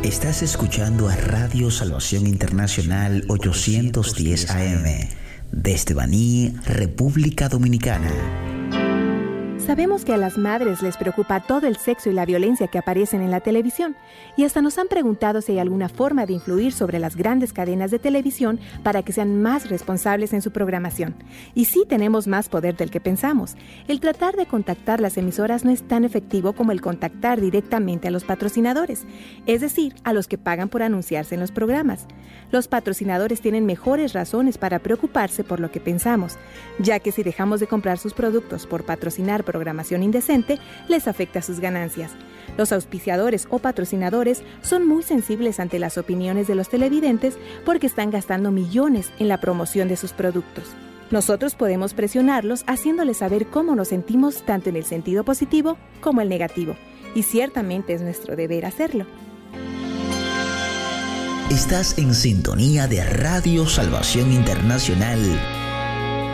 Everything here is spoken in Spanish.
Estás escuchando a Radio Salvación Internacional 810 AM desde Baní, República Dominicana. Sabemos que a las madres les preocupa todo el sexo y la violencia que aparecen en la televisión, y hasta nos han preguntado si hay alguna forma de influir sobre las grandes cadenas de televisión para que sean más responsables en su programación. Y sí tenemos más poder del que pensamos. El tratar de contactar las emisoras no es tan efectivo como el contactar directamente a los patrocinadores, es decir, a los que pagan por anunciarse en los programas. Los patrocinadores tienen mejores razones para preocuparse por lo que pensamos, ya que si dejamos de comprar sus productos por patrocinar programación indecente, les afecta sus ganancias. Los auspiciadores o patrocinadores son muy sensibles ante las opiniones de los televidentes porque están gastando millones en la promoción de sus productos. Nosotros podemos presionarlos haciéndoles saber cómo nos sentimos tanto en el sentido positivo como el negativo, y ciertamente es nuestro deber hacerlo. Estás en sintonía de Radio Salvación Internacional